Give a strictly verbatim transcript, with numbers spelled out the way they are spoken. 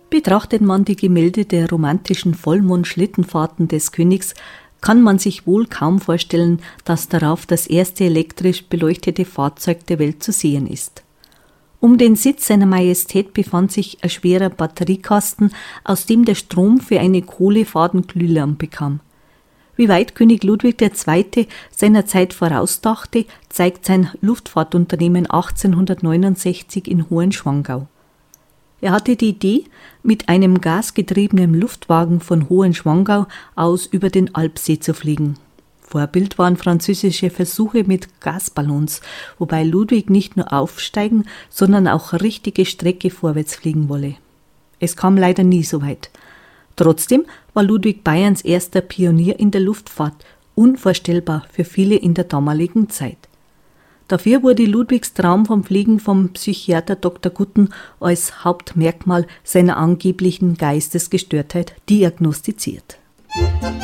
Betrachtet man die Gemälde der romantischen Vollmond-Schlittenfahrten des Königs, kann man sich wohl kaum vorstellen, dass darauf das erste elektrisch beleuchtete Fahrzeug der Welt zu sehen ist. Um den Sitz seiner Majestät befand sich ein schwerer Batteriekasten, aus dem der Strom für eine Kohlefadenglühlampe kam. Wie weit König Ludwig der Zweite seiner Zeit vorausdachte, zeigt sein Luftfahrtunternehmen achtzehnhundertneunundsechzig in Hohenschwangau. Er hatte die Idee, mit einem gasgetriebenen Luftwagen von Hohenschwangau aus über den Alpsee zu fliegen. Vorbild waren französische Versuche mit Gasballons, wobei Ludwig nicht nur aufsteigen, sondern auch richtige Strecke vorwärts fliegen wolle. Es kam leider nie so weit. Trotzdem war Ludwig Bayerns erster Pionier in der Luftfahrt, unvorstellbar für viele in der damaligen Zeit. Dafür wurde Ludwigs Traum vom Fliegen vom Psychiater Doktor Gutten als Hauptmerkmal seiner angeblichen Geistesgestörtheit diagnostiziert.